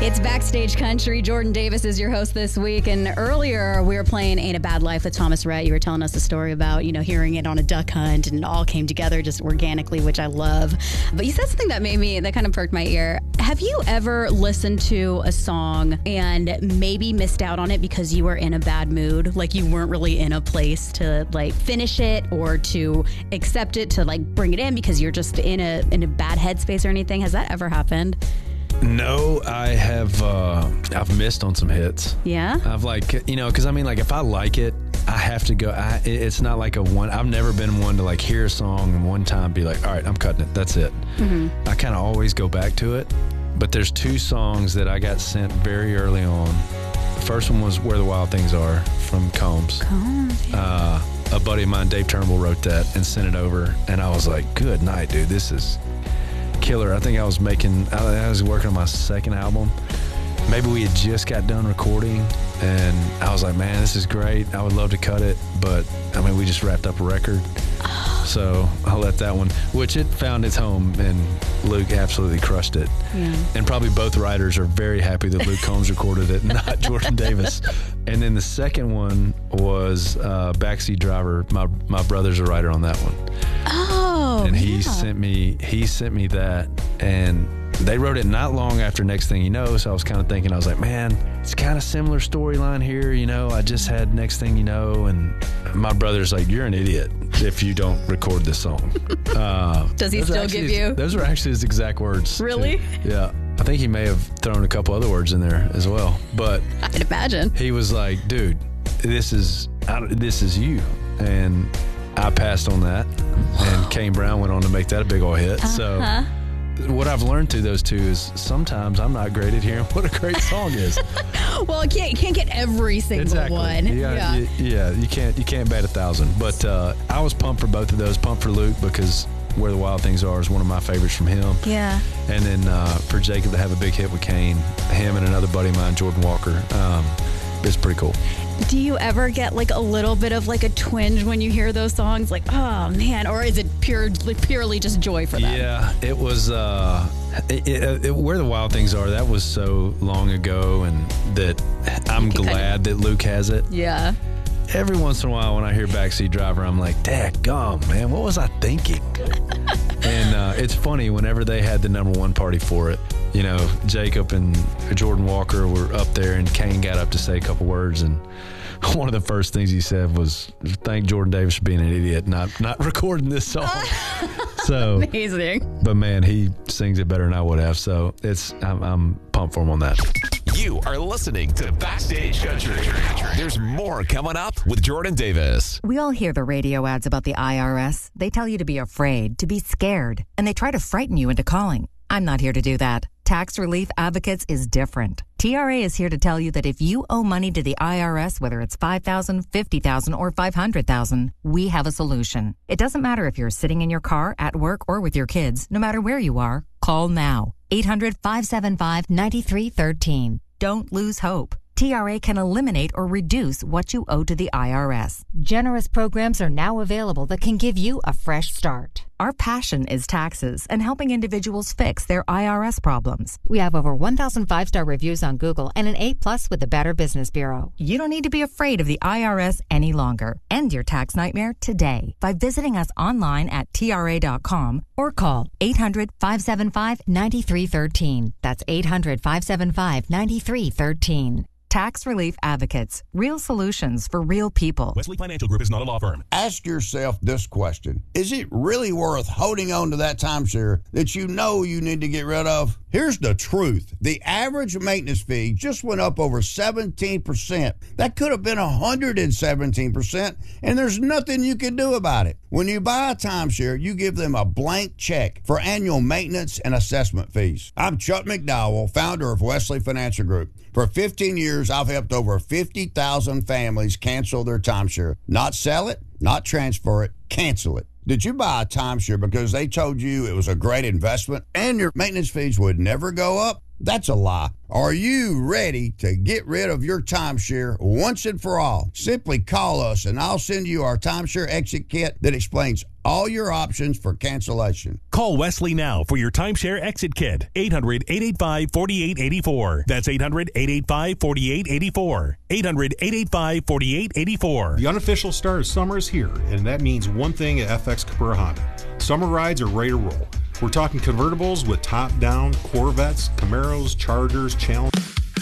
It's Backstage Country. Jordan Davis is your host this week. And earlier we were playing Ain't a Bad Life with Thomas Rhett. You were telling us a story about, hearing it on a duck hunt and it all came together just organically, which I love. But you said something that kind of perked my ear. Have you ever listened to a song and maybe missed out on it because you were in a bad mood? Like you weren't really in a place to finish it or to accept it, to bring it in because you're just in a bad headspace or anything? Has that ever happened? No, I have. I've missed on some hits. Yeah? I've because if I like it, I have to go. It's not like a one. I've never been one to hear a song and one time be like, all right, I'm cutting it. That's it. Mm-hmm. I kind of always go back to it. But there's two songs that I got sent very early on. The first one was Where the Wild Things Are from Combs. Yeah. A buddy of mine, Dave Turnbull, wrote that and sent it over. And I was like, good night, dude. This is killer. I think I was working on my second album. Maybe we had just got done recording and I was like, man, this is great. I would love to cut it, but we just wrapped up a record. So I let that one, which it found its home, and Luke absolutely crushed it. Yeah. And probably both writers are very happy that Luke Combs recorded it, not Jordan Davis. And then the second one was Backseat Driver. My brother's a writer on that one. Oh, and he sent me that, and they wrote it not long after Next Thing You Know, so I was kind of thinking, I was like, man, it's kind of similar storyline here, I just had Next Thing You Know, and my brother's like, you're an idiot if you don't record this song. Does he still give you? Those were actually his exact words. Really? Too. Yeah. I think he may have thrown a couple other words in there as well, but I'd imagine. He was like, dude, this is you. And I passed on that, and Kane Brown went on to make that a big old hit. So what I've learned through those two is sometimes I'm not great at hearing what a great song is. Well, you can't get every single one. You can't bat 1,000. But I was pumped for both of those. Pumped for Luke because Where the Wild Things Are is one of my favorites from him. Yeah. And then for Jacob to have a big hit with Kane, him and another buddy of mine, Jordan Walker, it's pretty cool. Do you ever get a little bit of a twinge when you hear those songs? Oh man, or is it purely just joy for them? Yeah, it was Where the Wild Things Are. That was so long ago, and that I'm glad that Luke has it. Yeah. Every once in a while when I hear Backseat Driver, I'm like, dadgum, man, what was I thinking? And it's funny, whenever they had the #1 party for it, Jacob and Jordan Walker were up there, and Kane got up to say a couple words, and one of the first things he said was, thank Jordan Davis for being an idiot, not recording this song. So amazing. But man, he sings it better than I would have, so I'm pumped for him on that. You are listening to Backstage Country. There's more coming up with Jordan Davis. We all hear the radio ads about the IRS. They tell you to be afraid, to be scared, and they try to frighten you into calling. I'm not here to do that. Tax Relief Advocates is different. TRA is here to tell you that if you owe money to the IRS, whether it's $5,000, $50,000, or $500,000, we have a solution. It doesn't matter if you're sitting in your car, at work, or with your kids. No matter where you are, call now. 800-575-9313. Don't lose hope. TRA can eliminate or reduce what you owe to the IRS. Generous programs are now available that can give you a fresh start. Our passion is taxes and helping individuals fix their IRS problems. We have over 1,000 5-star reviews on Google and an A+ with the Better Business Bureau. You don't need to be afraid of the IRS any longer. End your tax nightmare today by visiting us online at TRA.com or call 800-575-9313. That's 800-575-9313. Tax Relief Advocates. Real solutions for real people. Wesley Financial Group is not a law firm. Ask yourself this question. Is it really worth holding on to that timeshare that you know you need to get rid of? Here's the truth. The average maintenance fee just went up over 17%. That could have been 117%, and there's nothing you can do about it. When you buy a timeshare, you give them a blank check for annual maintenance and assessment fees. I'm Chuck McDowell, founder of Wesley Financial Group. For 15 years, I've helped over 50,000 families cancel their timeshare. Not sell it, not transfer it, cancel it. Did you buy a timeshare because they told you it was a great investment and your maintenance fees would never go up? That's a lie. Are you ready to get rid of your timeshare once and for all? Simply call us and I'll send you our timeshare exit kit that explains all your options for cancellation. Call Wesley now for your timeshare exit kit. 800-885-4884. That's 800-885-4884. 800-885-4884. The unofficial start of summer is here, and that means one thing at FX Capura Honda. Summer rides are ready to roll. We're talking convertibles with top-down Corvettes, Camaros, Chargers, Challenge.